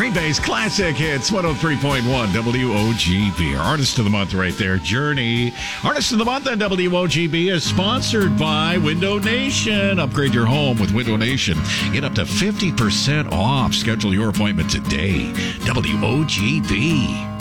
Green Bay's classic hits, 103.1 WOGB. Our Artist of the Month right there, Journey. Artist of the Month on WOGB is sponsored by Window Nation. Upgrade your home with Window Nation. Get up to 50% off. Schedule your appointment today. WOGB.